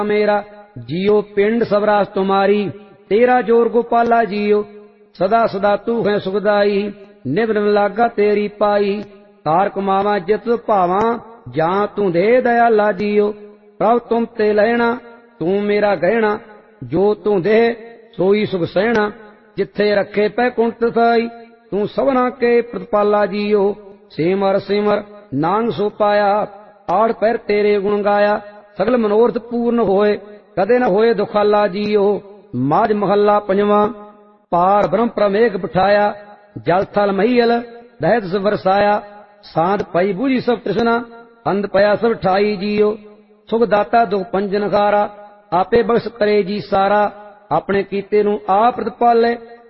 मेरा जियो पिंड सबरास तुम्हारी, तेरा जोर गोपाला जियो, सदा सदा तू है सुखदाई, निभ निभ लागा तेरी पाई, तारक मावा जित भावा, जहां तू दे दयाला जियो, प्रभ तुम ते लहना, तू मेरा गहना, जो तू दे सोई सुख सहना, जिथे रखे पै कुंठ थाई, तू सबना के प्रतिपाला जियो, सिमर सिमर नांग सो पाया, आड़ पैर तेरे गुण गाया, सगल मनोरथ पूर्ण होए, कदे न होए दुखाला जियो। माज महला पंजवा। पार ब्रह्म प्रमेघ बिठाया, जल थल महियल दहत से बरसाया, सांध पई बूझी सब तृष्णा, अंध पया सब ठाई जियो, सुख दाता दुख पंजन खारा, आपे बख्श करे जी सारा, अपने कीते नू आप प्रतिपाले,